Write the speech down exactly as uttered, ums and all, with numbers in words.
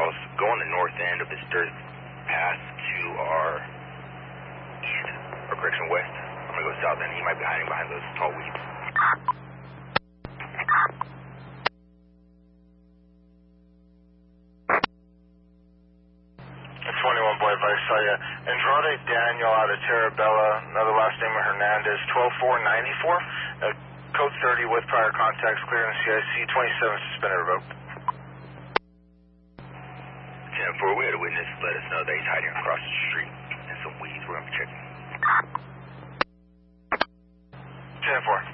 Charles. Go on the north end of this dirt path to our east, or correction, west. I'm going to go south end. He might be hiding behind those tall weeds. twenty-one boy, I saw you. Andrade Daniel out of Terabella, another last name of Hernandez, twelve four ninety-four. Uh, code thirty with prior contacts, clear in the C I C, twenty-seven suspended revoked. ten four, we had a witness let us know that he's hiding across the street in some weeds. We're going to be checking. ten four.